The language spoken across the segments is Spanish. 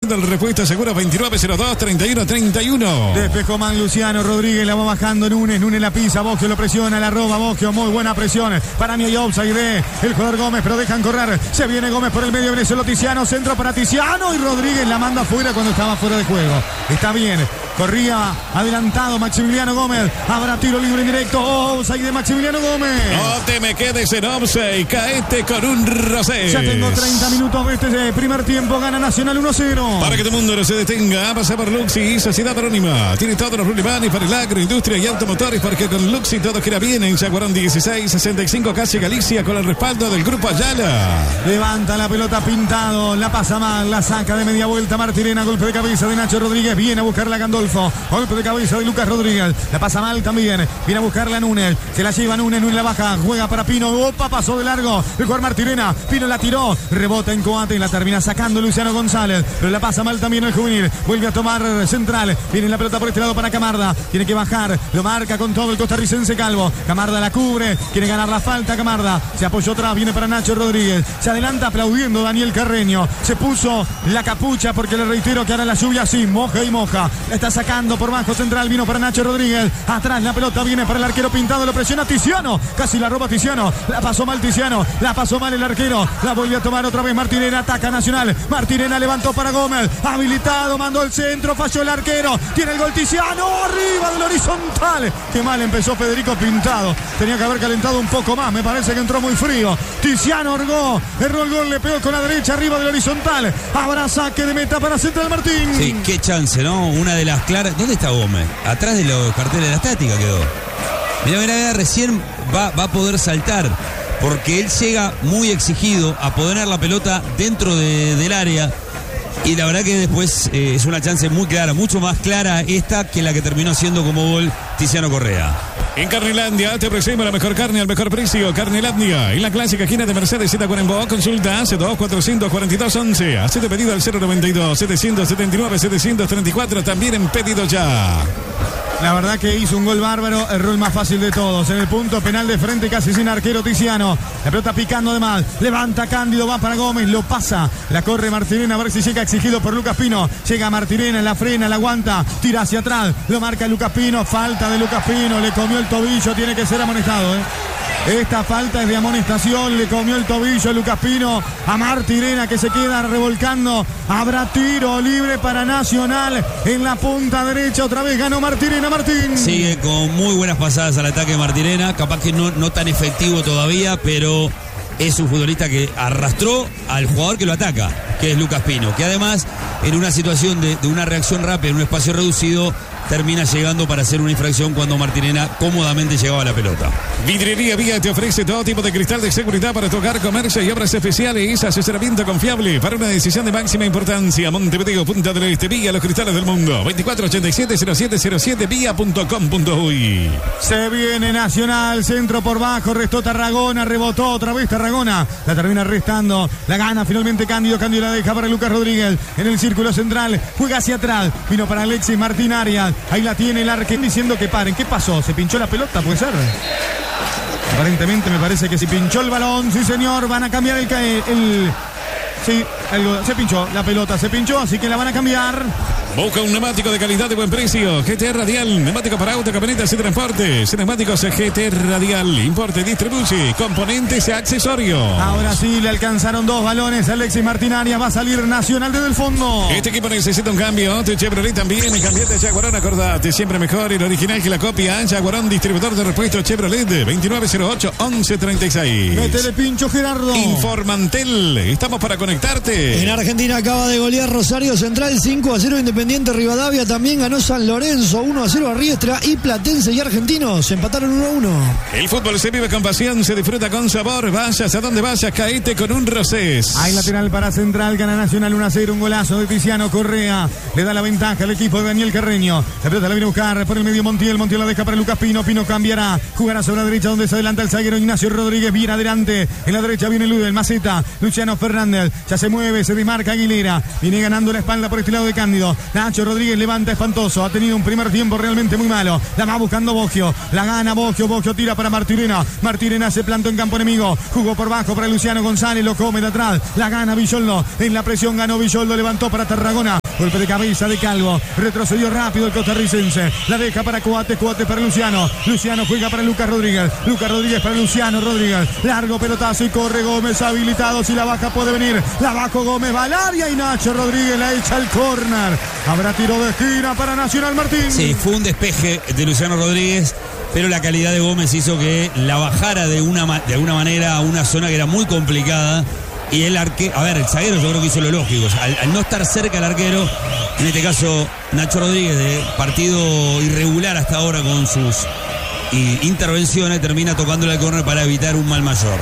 del repuesto seguro 2902-3131. Despejó Man Luciano Rodríguez, la va bajando Núñez la pisa, Boggio lo presiona, la roba Boggio, muy buena presión. Para mí hay offside de el jugador Gómez, pero dejan correr. Se viene Gómez por el medio, viene solo Tiziano, centro para Tiziano y Rodríguez la manda afuera cuando estaba fuera de juego. Está bien. Corría adelantado Maximiliano Gómez. Habrá tiro libre indirecto. Offside de Maximiliano Gómez. No te me quedes en offside. Caete con un Rosés. Ya tengo 30 minutos de este primer tiempo. Gana Nacional 1-0. Para que todo el mundo no se detenga, pasa por Luxi, Sociedad Anónima. Tiene todos los rulimanes para el agro, industria y automotores, porque con Luxi todo queda bien. En Yaguarón 1665, calle Galicia, con el respaldo del Grupo Ayala. Levanta la pelota Pintado. La pasa mal. La saca de media vuelta Martirena. Golpe de cabeza de Nacho Rodríguez. Viene a buscarla Gandolfo. Golpe de cabeza de Lucas Rodríguez. La pasa mal también. Viene a buscarla Núñez. Se la lleva Núñez la baja. Juega para Pino. Opa, pasó de largo. El jugador Martirena. Pino la tiró. Rebota en Coate y la termina sacando Luciano González. Pero la pasa mal también el juvenil. Vuelve a tomar central. Viene la pelota por este lado para Camarda. Tiene que bajar. Lo marca con todo el costarricense Calvo. Camarda la cubre. Quiere ganar la falta Camarda. Se apoyó atrás. Viene para Nacho Rodríguez. Se adelanta aplaudiendo Daniel Carreño. Se puso la capucha porque le reitero que ahora la lluvia sí moja y moja. La está sacando por bajo central, vino para Nacho Rodríguez. Atrás la pelota viene para el arquero Pintado, lo presiona Tiziano. Casi la roba Tiziano. La pasó mal Tiziano. La pasó mal el arquero. La volvió a tomar otra vez Martirena. Ataca Nacional. Martirena levantó para Gómez. Habilitado, mandó el centro. Falló el arquero. Tiene el gol Tiziano. Arriba del horizontal. Qué mal empezó Federico Pintado. Tenía que haber calentado un poco más. Me parece que entró muy frío. Tiziano erró el gol. Le pegó con la derecha arriba del horizontal. Habrá saque de meta para Central Martín. Sí, qué chance, ¿no? Una de las claras. ¿Dónde está Gómez? Atrás de los carteles de la estática quedó. Mira, recién va a poder saltar. Porque él llega muy exigido a poner la pelota dentro del área. Y la verdad que después es una chance muy clara, mucho más clara esta que la que terminó siendo como gol Tiziano Correa. En Carnelandia te ofrecemos la mejor carne al mejor precio. Carnelandia, en la clásica esquina de Mercedes Zetacuarembó. Consulta C2-442-11. Hacete pedido al 092-779-734. También en pedido ya. La verdad que hizo un gol bárbaro, erró el más fácil de todos. En el punto penal de frente, casi sin arquero Tiziano. La pelota picando de mal. Levanta Cándido, va para Gómez, lo pasa. La corre Martirena, a ver si llega, exigido por Lucas Pino. Llega Martirena, la frena, la aguanta, tira hacia atrás. Lo marca Lucas Pino, falta de Lucas Pino. Le comió el tobillo, tiene que ser amonestado, Esta falta es de amonestación, le comió el tobillo Lucas Pino a Martirena, que se queda revolcando. Habrá tiro libre para Nacional en la punta derecha. Otra vez ganó Martirena. Martín sigue con muy buenas pasadas al ataque de Martirena, capaz que no tan efectivo todavía, pero es un futbolista que arrastró al jugador que lo ataca, que es Lucas Pino, que además en una situación de una reacción rápida en un espacio reducido termina llegando para hacer una infracción cuando Martirena cómodamente llegaba a la pelota. Vidriería Vía te ofrece todo tipo de cristal de seguridad para tocar comercio y obras especiales. Asesoramiento confiable para una decisión de máxima importancia. Montevideo, Punta del Este, Vía, los cristales del mundo. 2487-0707, vía.com.uy. Se viene Nacional, centro por bajo, restó Tarragona, rebotó otra vez Tarragona. La termina restando, la gana finalmente Cándido. Cándido la deja para Lucas Rodríguez. En el círculo central, juega hacia atrás. Vino para Alexis Martín Arias. Ahí la tiene el arquero diciendo que paren. ¿Qué pasó? ¿Se pinchó la pelota? ¿Puede ser? Aparentemente me parece que se pinchó el balón. Sí, señor. Van a cambiar sí, se pinchó la pelota. Se pinchó, así que la van a cambiar. Busca un neumático de calidad de buen precio. GT Radial, neumático para auto, camionetas y transportes. Neumáticos GT Radial, importe, distribuye, componentes y accesorios. Ahora sí, le alcanzaron dos balones. Alexis Martín Arias va a salir Nacional desde el fondo. Este equipo necesita un cambio. Chevrolet también. El cambiante Jaguarón, acordate, siempre mejor. El original que la copia. Jaguarón, distribuidor de repuestos Chevrolet, 2908-1136. Métele pincho, Gerardo. Informantel, estamos para conectarte. En Argentina acaba de golear Rosario Central 5-0 Independiente Rivadavia. También ganó San Lorenzo 1-0 a Riestra, y Platense y Argentinos empataron 1-1. El fútbol se vive con pasión, se disfruta con sabor. Vayas a donde vayas, caete con un Rosés. Hay lateral para Central, gana Nacional 1-0, un golazo de Tiziano Correa. Le da la ventaja al equipo de Daniel Carreño. La pelota la viene a buscar por el medio Montiel. Montiel la deja para Lucas Pino. Pino cambiará, jugará sobre la derecha donde se adelanta el zaguero Ignacio Rodríguez. Viene adelante, en la derecha viene Ludel Maceta. Luciano Fernández, ya se mueve 9, se desmarca Aguilera. Viene ganando la espalda por este lado de Cándido. Nacho Rodríguez levanta espantoso. Ha tenido un primer tiempo realmente muy malo. La va buscando Boggio. La gana Boggio. Boggio tira para Martirena. Martirena se plantó en campo enemigo. Jugó por bajo para Luciano González. Lo come de atrás. La gana Villoldo. En la presión ganó Villoldo. Levantó para Tarragona. Golpe de cabeza de Calvo. Retrocedió rápido el costarricense. La deja para Coates. Coates para Luciano. Luciano juega para Lucas Rodríguez. Lucas Rodríguez para Luciano Rodríguez. Largo pelotazo y corre Gómez habilitado. Si la baja puede venir. La bajó Gómez. Va al área y Nacho Rodríguez la echa al córner. Habrá tiro de esquina para Nacional Martín. Sí, fue un despeje de Luciano Rodríguez, pero la calidad de Gómez hizo que la bajara de alguna manera a una zona que era muy complicada. Y el arquero, el zaguero yo creo que hizo lo lógico. Al no estar cerca el arquero, en este caso Nacho Rodríguez, de partido irregular hasta ahora con sus intervenciones, termina tocándole al córner para evitar un mal mayor.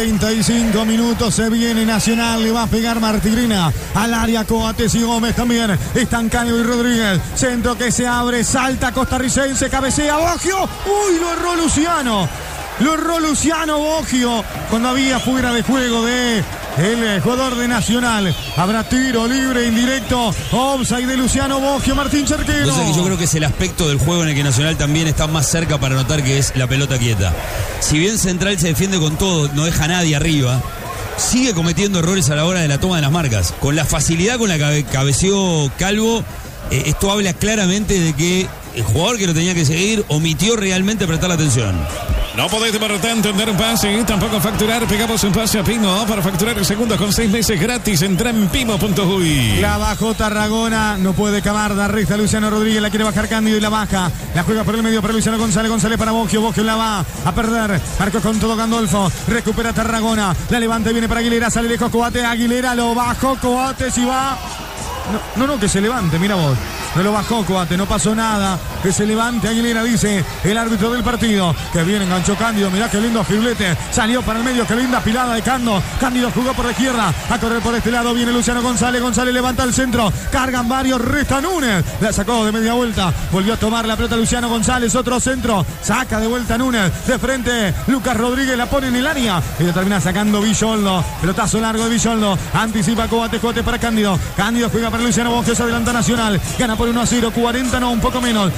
35 minutos, se viene Nacional, le va a pegar Martirena al área. Coates y Gómez también. Están Cándido y Rodríguez. Centro que se abre, salta costarricense, cabecea Boggio. Uy, lo erró Luciano. Lo erró Luciano Boggio cuando había fuera de juego de el jugador de Nacional. Habrá tiro libre indirecto. Offside de Luciano Boggio. Martín Cerquero. Entonces, yo creo que es el aspecto del juego en el que Nacional también está más cerca para notar, que es la pelota quieta. Si bien Central se defiende con todo, no deja a nadie arriba, sigue cometiendo errores a la hora de la toma de las marcas. Con la facilidad con la que cabeceó Calvo, esto habla claramente de que el jugador que lo tenía que seguir omitió realmente prestar la atención. No podés por tanto entrar un pase y tampoco facturar. Pegamos un pase a Pimo para facturar el segundo con 6 meses gratis. Entra en Pimo.uy. La bajó Tarragona, no puede Camarda, resta Luciano Rodríguez, la quiere bajar Cándido y la baja. La juega por el medio para Luciano González, González para Boggio, Boggio la va a perder. Marcos con todo Gandolfo, recupera Tarragona, la levanta y viene para Aguilera, sale lejos Coates, Aguilera lo bajó Coates y va. No, que se levante, mira vos. No lo bajó Coates, no pasó nada. Que se levante Aguilera, dice el árbitro del partido. Que bien enganchó Cándido, mirá qué lindo giblete. Salió para el medio, qué linda pilada de Cándido. Cándido jugó por la izquierda, a correr por este lado. Viene Luciano González, González levanta el centro. Cargan varios, resta Núñez. La sacó de media vuelta, volvió a tomar la pelota Luciano González. Otro centro, saca de vuelta Núñez. De frente Lucas Rodríguez, la pone en el área. Y lo termina sacando Villoldo. Pelotazo largo de Villoldo. Anticipa Coates, Coates para Cándido. Cándido juega para Luciano Boggio, se adelanta Nacional. Gana por 1-0, 40 no, un poco menos.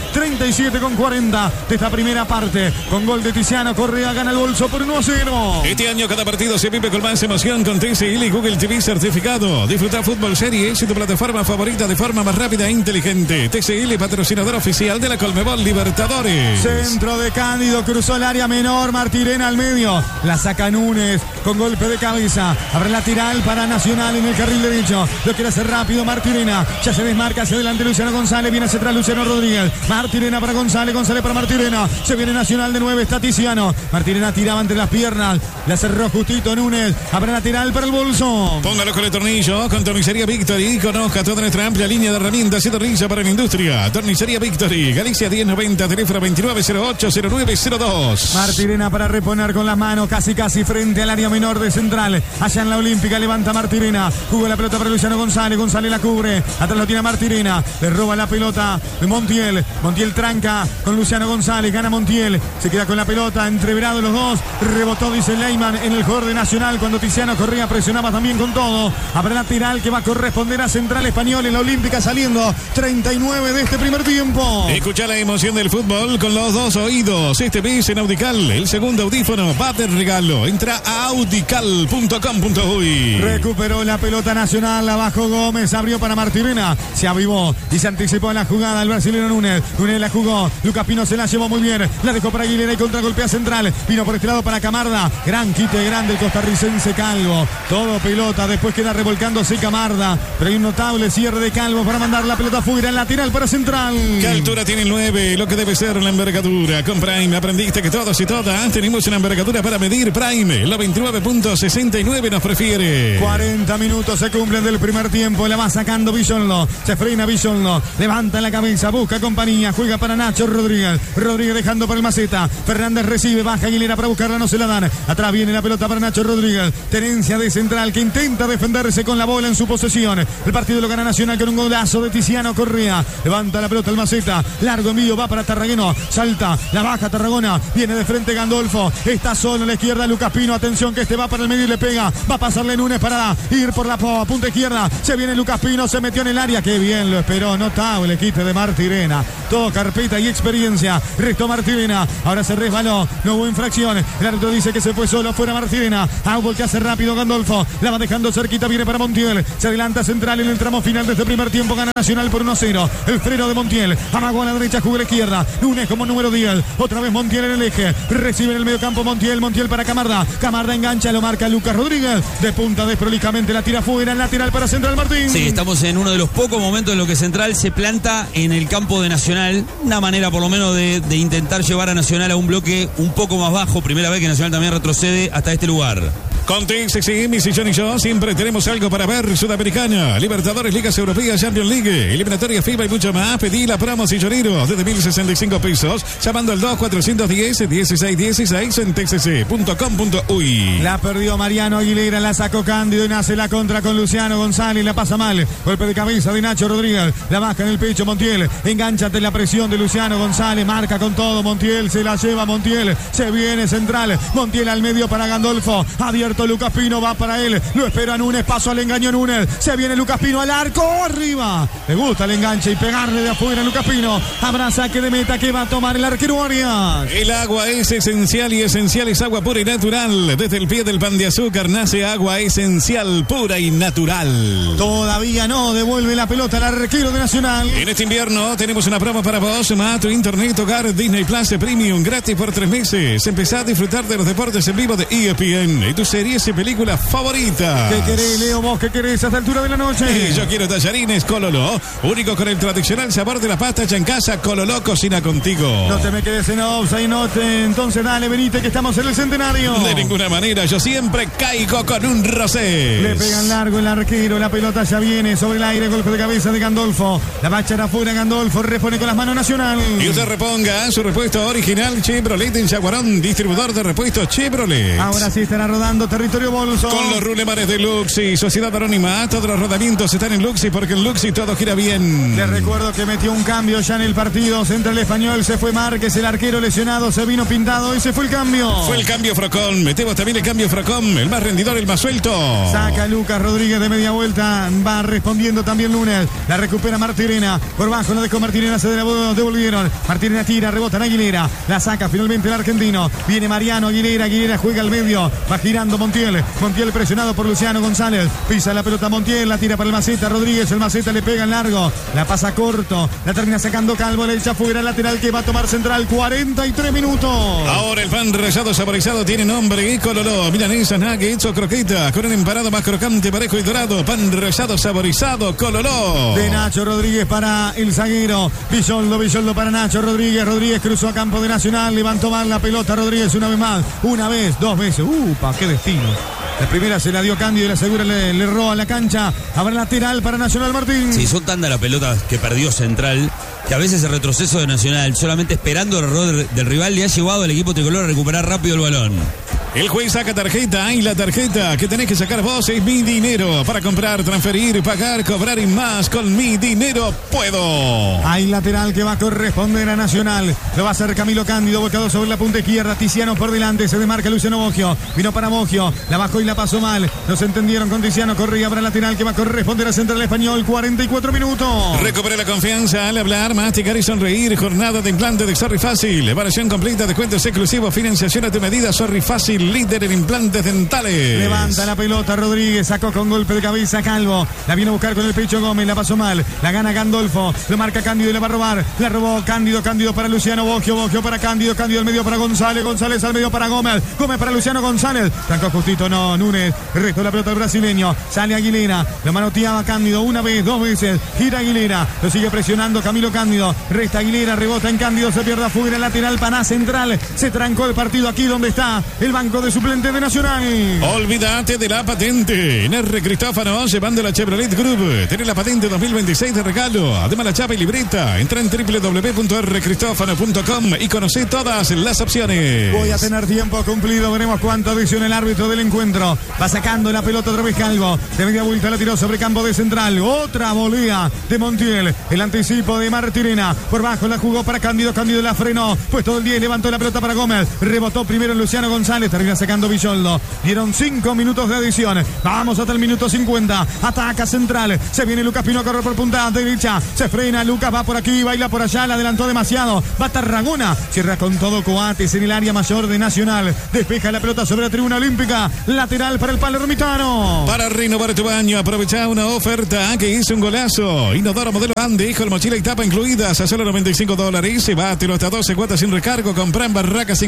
37,40 de esta primera parte. Con gol de Tiziano Correa, gana el bolso por 1-0. Este año cada partido se vive con más emoción con TCL y Google TV certificado. Disfruta Fútbol Series y tu plataforma favorita de forma más rápida e inteligente. TCL, patrocinador oficial de la Conmebol Libertadores. Centro de Cándido, cruzó el área menor. Martirena al medio. La saca Núñez con golpe de cabeza. Abre lateral para Nacional en el carril derecho. Lo quiere hacer rápido Martirena. Ya se desmarca hacia adelante Luciano González. Viene hacia atrás Luciano Rodríguez. Martirena para González. González para Martirena. Se viene Nacional de 9. Está Tiziano. Martirena tiraba entre las piernas. La cerró justito Núñez. Abre lateral para el bolso. Póngalo con el tornillo. Con Tornicería Victory. Conozca toda nuestra amplia línea de herramientas y tornillo para la industria. Tornicería Victory. Galicia 1090. Teléfono 2908-0902. Martirena para reponer con las manos. Casi frente al área menor de Central. Allá en la Olímpica. Levanta Martirena. Jugó la pelota para Luciano González. González la cubre. Atrás lo tiene Martirena. Le roba la pelota de Montiel. Montiel tranca con Luciano González. Gana Montiel. Se queda con la pelota. Entreverados los dos. Rebotó, dice Leyman, en el jugador de Nacional. Cuando Tiziano Correa presionaba también con todo. Habrá lateral que va a corresponder a Central Español en la Olímpica, saliendo 39 de este primer tiempo. Escucha la emoción del fútbol con los dos oídos. Este mes en Audical. El segundo audífono va de regalo. Entra a audical.com.uy. Recuperó la pelota Nacional. Abajo Gómez. Abrió para Martirena. Se avivó y se anticipó en la jugada el brasileño Núñez. Núñez la jugó. Lucas Pino se la llevó muy bien. La dejó para Aguilera y contragolpea Central. Pino por este lado para Camarda. Gran quite grande el costarricense Calvo. Todo pelota. Después queda revolcándose Camarda. Pero hay un notable cierre de Calvo para mandar la pelota fuera. En lateral para Central. ¿Qué altura tiene el 9? Lo que debe ser la envergadura. Con Prime aprendiste que todos y todas tenemos una envergadura para medir. Prime. La 29.69 nos prefiere. 40 minutos se cumplen del primer tiempo. La va sacando Villoldo. Se frena Villoldo. Levanta la cabeza. Busca compañía. Aguilera juega para Nacho Rodríguez. Rodríguez dejando para el Maceta. Fernández recibe, baja Aguilera para buscarla, no se la dan. Atrás viene la pelota para Nacho Rodríguez. Tenencia de central que intenta defenderse con la bola en su posesión. El partido lo gana Nacional con un golazo de Tiziano Correa. Levanta la pelota el Maceta. Largo envío, va para Tarragueno. Salta, la baja Tarragona. Viene de frente Gandolfo. Está solo a la izquierda Lucas Pino. Atención que este va para el medio y le pega. Va a pasarle Núñez para ir por la punta izquierda. Se viene Lucas Pino, se metió en el área. Qué bien lo esperó. Notable quite de Martirena. Todo carpeta y experiencia. Restó Martirena. Ahora se resbaló. No hubo infracción. El árbitro dice que se fue solo fuera Martirena. Aubo que hace rápido Gandolfo. La va dejando cerquita. Viene para Montiel. Se adelanta Central en el tramo final de este primer tiempo. Gana Nacional por 1-0. El freno de Montiel. Amagó a la derecha, jugó a la izquierda. Núñez como número 10. Otra vez Montiel en el eje. Recibe en el medio campo Montiel. Montiel para Camarda. Camarda engancha. Lo marca Lucas Rodríguez. De punta desprolijamente la tira fuera. El lateral para Central Martín. Sí, estamos en uno de los pocos momentos en los que Central se planta en el campo de Nacional. Una manera por lo menos de intentar llevar a Nacional a un bloque un poco más bajo. Primera vez que Nacional también retrocede hasta este lugar. Con TXX, mi sillón y yo siempre tenemos algo para ver. Sudamericana, Libertadores, Ligas Europeas, Champions League, eliminatoria FIBA y mucho más. Pedí la promo sillonero desde 1.065 pesos llamando al 2410-1616 en txc.com.uy. La perdió Mariano Aguilera, la sacó Cándido y nace la contra con Luciano González. La pasa mal, golpe de cabeza de Nacho Rodríguez. La baja en el pecho Montiel. Engánchate en la presión de Luciano González. Marca con todo Montiel, se la lleva Montiel. Se viene Central. Montiel al medio para Gandolfo. Abierto Lucas Pino, va para él. Lo espera Núñez, paso al engaño Núñez. Se viene Lucas Pino al arco, arriba. Le gusta el enganche y pegarle de afuera a Lucas Pino. Habrá saque de meta que va a tomar el arquero Arias. El agua es esencial y esencial es agua pura y natural. Desde el pie del pan de azúcar nace agua esencial, pura y natural. Todavía no devuelve la pelota al arquero de Nacional. En este invierno tenemos una promo para vos, más tu internet hogar Disney Plus Premium gratis por 3 meses. Empezá a disfrutar de los deportes en vivo de ESPN y tu series y películas favoritas. ¿Qué querés, Leo? ¿Vos qué querés a esta altura de la noche? Yo quiero tallarines Cololó, único con el tradicional sabor de la pasta hecha en casa. Cololó cocina contigo. No te me quedes en offside, entonces dale, venite que estamos en el centenario. De ninguna manera, yo siempre caigo con un rosé. Le pegan largo el arquero, la pelota ya viene sobre el aire, golpe de cabeza de Gandolfo. La va a echar afuera Gandolfo, repone con las manos Nacional. Y usted reponga su repuesto original Chevrolet en Yaguarón, distribuidor de repuestos Chevrolet. Ahora sí estará rodando territorio Bolso. Con los rulemares de Luxi, Sociedad Anónima, todos los rodamientos están en Luxi porque en Luxi todo gira bien. Les recuerdo que metió un cambio ya en el partido. Central Español, se fue Márquez, el arquero lesionado, se vino Pintado y se fue el cambio. Fue el cambio Frocón, metemos también el cambio Frocón, el más rendidor, el más suelto. Saca Lucas Rodríguez de media vuelta, va respondiendo también Núñez. La recupera Martirena, por bajo la dejó Martirena, se devolvieron. Martirena tira, rebota en Aguilera, la saca finalmente el argentino. Viene Mariano Aguilera, Aguilera juega al medio, va girando Montiel presionado por Luciano González, pisa la pelota Montiel, la tira para el Maceta Rodríguez, el Maceta le pega en largo, la pasa corto, la termina sacando Calvo, le echa fuera el lateral que va a tomar Central. 43 minutos. Ahora el pan rallado saborizado tiene nombre Cololó, milanesa, nuggets o croqueta, con un empanado más crocante, parejo y dorado. Pan rallado saborizado Cololó. De Nacho Rodríguez para el zaguero Villoldo para Nacho Rodríguez. Rodríguez cruzó a campo de Nacional, levantó mal la pelota Rodríguez una vez más, una vez, dos veces. ¡Upa! ¡Qué destino! La primera se la dio Cándido y la segunda le roba la cancha. Habrá lateral para Nacional Martín. Sí, son tantas las pelotas que perdió Central que a veces el retroceso de Nacional, solamente esperando el error del rival, le ha llevado al equipo tricolor a recuperar rápido el balón. El juez saca tarjeta y la tarjeta que tenés que sacar vos es Mi Dinero. Para comprar, transferir, pagar, cobrar y más con Mi Dinero puedo. Hay lateral que va a corresponder a Nacional. Lo va a hacer Camilo Cándido, volcado sobre la punta izquierda. Tiziano por delante, se demarca Luciano Boggio. Vino para Boggio, la bajó y la pasó mal. No se entendieron con Tiziano, corría para lateral que va a corresponder a Central Español. 44 minutos. Recupera la confianza al hablar, masticar y sonreír. Jornada de implante de Sorry Fácil. Evaluación completa, descuentos exclusivos, financiación a tu medida. Sorry Fácil, líder en implantes dentales. Levanta la pelota Rodríguez, sacó con golpe de cabeza Calvo. La viene a buscar con el pecho Gómez, la pasó mal. La gana Gandolfo, lo marca Cándido y la va a robar. La robó Cándido para Luciano Boggio, Boggio para Cándido, Cándido al medio para González, González al medio para Gómez, Gómez para Luciano González. Trancó justito, no, Núñez. El resto de la pelota del brasileño. Sale Aguilera, lo manoteaba Cándido una vez, dos veces. Gira Aguilera, lo sigue presionando Camilo Cándido. Resta Aguilera, rebota en Cándido, se pierde afuera, lateral para Central. Se trancó el partido aquí donde está el banco banco de suplente de Nacional. Olvídate de la patente. En R. Cristófano, llevando la Chevrolet Group. Tenés la patente 2026 de regalo. Además la chapa y libreta. Entra en www.rcristófano.com y conocé todas las opciones. Voy a tener tiempo cumplido. Veremos cuánto adiciona el árbitro del encuentro. Va sacando la pelota otra vez Calvo. De media vuelta la tiró sobre campo de central. Otra volea de Montiel. El anticipo de Martirena. Por bajo la jugó para Cándido. Cándido la frenó. Pues todo el 10 levantó la pelota para Gómez. Rebotó primero Luciano González. Termina sacando Villoldo. Dieron 5 minutos de adición. Vamos hasta el minuto 50. Ataca central. Se viene Lucas Pino a correr por punta derecha. Se frena. Lucas va por aquí. Baila por allá. La adelantó demasiado. Va Tarragona. Cierra con todo Coates en el área mayor de Nacional. Despeja la pelota sobre la tribuna olímpica. Lateral para el palermitano. Para renovar tu baño, aprovecha una oferta que hizo un golazo. Inodoro modelo Andy con mochila y tapa incluidas a solo $95. Y bátelo hasta 12 cuotas sin recargo. Compra en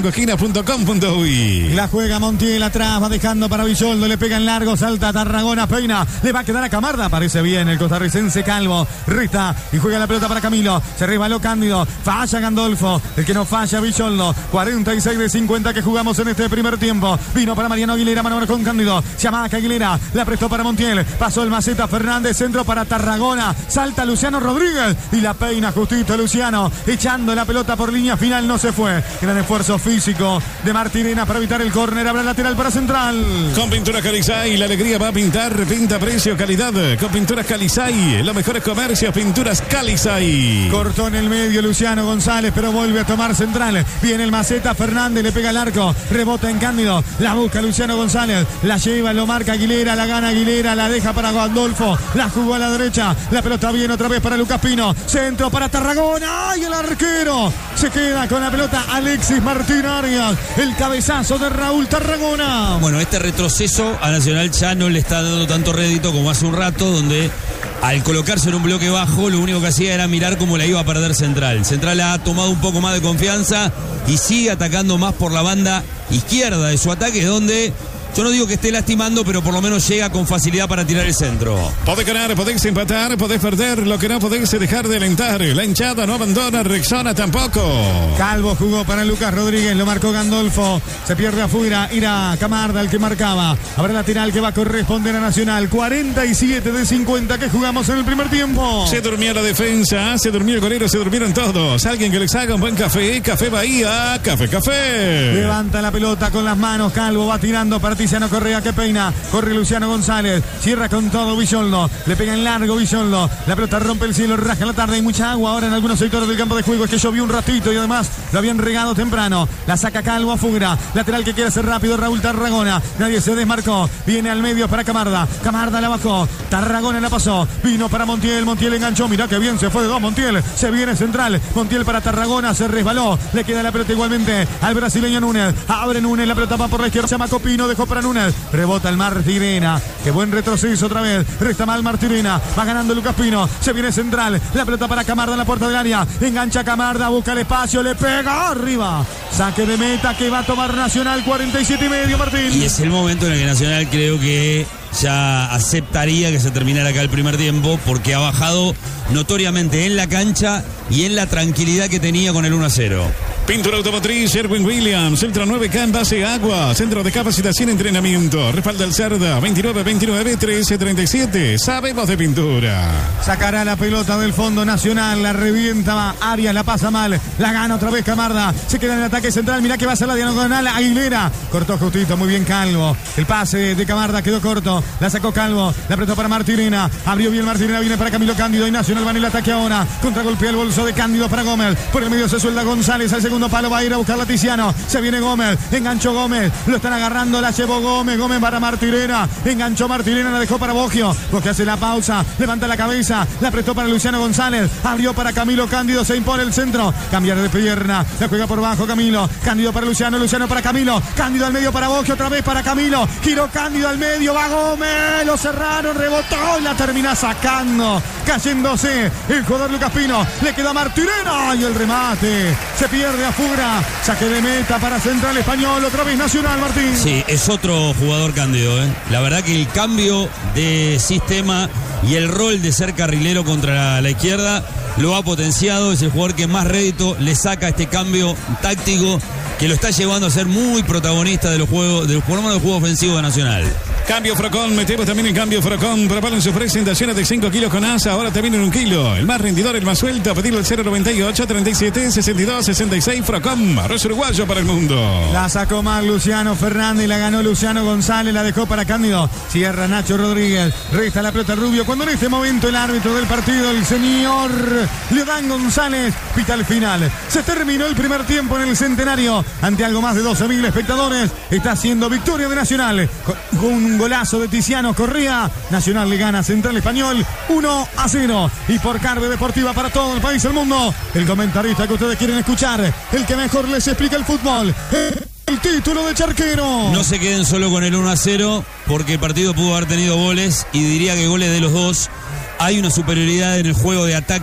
barracas5esquinas.com.uy. La juega Montiel atrás, va dejando para Villoldo, le pega en largo, salta Tarragona, peina, le va a quedar a Camarda, parece bien el costarricense Calvo, resta y juega la pelota para Camilo, se resbaló Cándido, falla Gandolfo, el que no falla Villoldo, 46 de 50 que jugamos en este primer tiempo, vino para Mariano Aguilera, mano con Cándido, se amaca Aguilera, la prestó para Montiel, pasó el Maceta Fernández, centro para Tarragona, salta Luciano Rodríguez y la peina justito Luciano, echando la pelota por línea final, no se fue, gran esfuerzo físico de Martirena para evitar el córner, habrá lateral para Central. Con Pinturas Calizay, la alegría va a pintar, pinta precio, calidad. Con Pinturas Calizay, los mejores comercios, Pinturas Calizay. Cortó en el medio Luciano González, pero vuelve a tomar Central. Viene el Maceta Fernández, le pega el arco, rebota en Cándido, la busca Luciano González, la lleva, lo marca Aguilera, la gana Aguilera, la deja para Gandolfo, la jugó a la derecha, la pelota viene otra vez para Lucas Pino, centro para Tarragona, ¡ay, el arquero! Se queda con la pelota Alexis Martín Arias, el cabezazo de Raúl Tarragona. Bueno, este retroceso a Nacional ya no le está dando tanto rédito como hace un rato, donde al colocarse en un bloque bajo, lo único que hacía era mirar cómo la iba a perder Central. Central ha tomado un poco más de confianza y sigue atacando más por la banda izquierda de su ataque, donde yo no digo que esté lastimando, pero por lo menos llega con facilidad para tirar el centro. Podés ganar, podés empatar, podés perder, lo que no podés es dejar de alentar. La hinchada no abandona, Rexona tampoco. Calvo jugó para Lucas Rodríguez, lo marcó Gandolfo, se pierde afuera, irá Camarda el que marcaba. Habrá lateral que va a corresponder a Nacional, 47 de 50 que jugamos en el primer tiempo. Se durmió la defensa, se durmió el golero, se durmieron todos. Alguien que les haga un buen café, Café Bahía, Café. Levanta la pelota con las manos, Calvo va tirando para Tiziano Correa que peina, corre Luciano González, cierra con todo Villoldo, le pega en largo Villoldo, la pelota rompe el cielo, raja la tarde, hay mucha agua ahora en algunos sectores del campo de juego, es que llovió un ratito y además lo habían regado temprano, la saca Calvo afuera, lateral que quiere hacer rápido Raúl Tarragona, nadie se desmarcó, viene al medio para Camarda, Camarda la bajó, Tarragona la pasó, vino para Montiel, Montiel enganchó, mirá que bien se fue de dos Montiel, se viene Central, Montiel para Tarragona, se resbaló, le queda la pelota igualmente al brasileño Núñez, abre Núñez, la pelota va por la izquierda, se llama Copino, dejó para Núñez, rebota el Martirena, qué buen retroceso otra vez, resta mal Martirena, va ganando Lucas Pino, se viene Central, la pelota para Camarda en la puerta del área, engancha Camarda, busca el espacio, le pega arriba, saque de meta que va a tomar Nacional, 47 y medio, Martín. Y es el momento en el que Nacional creo que ya aceptaría que se terminara acá el primer tiempo, porque ha bajado notoriamente en la cancha y en la tranquilidad que tenía con el 1-0. Pintura automotriz, Sherwin Williams, Ultra 9K en base agua, centro de capacitación y entrenamiento, respalda el Cerda, 29-29-13-37, sabemos de pintura. Sacará la pelota del fondo Nacional, la revienta Arias, la pasa mal, la gana otra vez Camarda, se queda en el ataque central, mirá que va a ser la diagonal, Aguilera, cortó justito, muy bien Calvo, el pase de Camarda quedó corto, la sacó Calvo, la apretó para Martirena, abrió bien Martirena, viene para Camilo Cándido y Nacional va en el ataque ahora, contragolpea el bolso de Cándido para Gómez, por el medio se suelda González, al segundo palo va a ir a buscar a Tiziano, se viene Gómez, enganchó Gómez, lo están agarrando, la llevó Gómez para Martirena, enganchó Martirena, la dejó para Boggio hace la pausa, levanta la cabeza, la prestó para Luciano González, abrió para Camilo Cándido, se impone el centro, cambiar de pierna, la juega por bajo Camilo, Cándido para Luciano, Luciano para Camilo, Cándido al medio para Boggio, otra vez para Camilo, giró Cándido al medio, va Gómez, lo cerraron, rebotó y la termina sacando, cayéndose el jugador Lucas Pino, le quedó a Martirena y el remate, se pierde afuera, saque de meta para Central Español, otra vez Nacional, Martín. Sí, es otro jugador Cándido, ¿eh? La verdad que el cambio de sistema y el rol de ser carrilero contra la izquierda lo ha potenciado, es el jugador que más rédito le saca este cambio táctico que lo está llevando a ser muy protagonista de los juegos, de los juegos ofensivos de Nacional. Cambio Frocón, metemos también en cambio Frocón. Preparen sus presentaciones de 5 kilos con asa, ahora también en 1 kilo. El más rendidor, el más suelto, pedirlo al 098 37 62 66 Frocón. Arroz uruguayo para el mundo. La sacó mal Luciano Fernández, la ganó Luciano González, la dejó para Cándido. Cierra Nacho Rodríguez, resta la pelota Rubio. Cuando en este momento el árbitro del partido, el señor Leodán González, pita el final. Se terminó el primer tiempo en el Centenario. Ante algo más de 12.000 espectadores, está haciendo victoria de Nacional. Con un golazo de Tiziano Correa, Nacional le gana a Central Español 1-0. Y por Carve Deportiva para todo el país y el mundo, el comentarista que ustedes quieren escuchar, el que mejor les explica el fútbol, el título de Charquero. No se queden solo con el 1-0, porque el partido pudo haber tenido goles, y diría que goles de los dos. Hay una superioridad en el juego de ataque